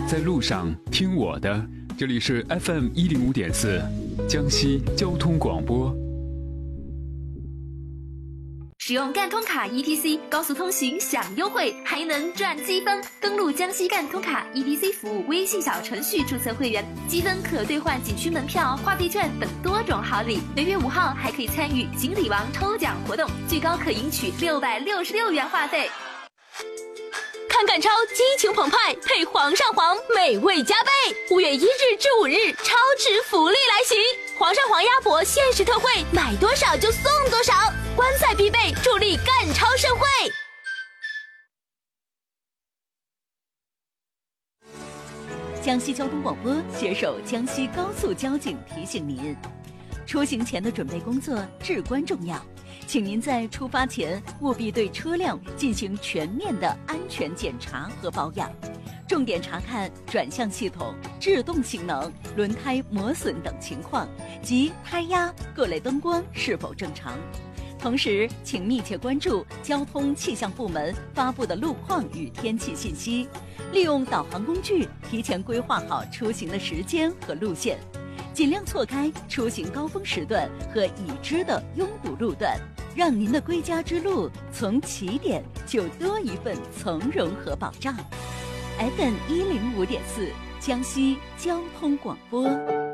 在路上听我的，这里是 FM105.4江西交通广播。 使用赣通卡 ETC 高速通行享优惠，还能赚积分。登录江西赣通卡 ETC 服务微信小程序注册会员，积分可兑换景区门票、话费券等多种好礼。每月5号还可以参与锦鲤王抽奖活动，最高可赢取666元话费。 看赶超激情澎湃，配皇上皇美味加倍。5月1日至5日，超值福利来袭！皇上皇鸭脖限时特惠，买多少就送多少，观赛必备，助力赶超盛会。江西交通广播携手江西高速交警提醒您，出行前的准备工作至关重要，请您在出发前务必对车辆进行全面的安全检查和保养，重点查看转向系统、制动性能、轮胎磨损等情况及胎压、各类灯光是否正常。同时，请密切关注交通气象部门发布的路况与天气信息，利用导航工具提前规划好出行的时间和路线，尽量错开出行高峰时段和已知的拥堵路段，让您的归家之路从起点就多一份从容和保障。FM105.4江西交通广播。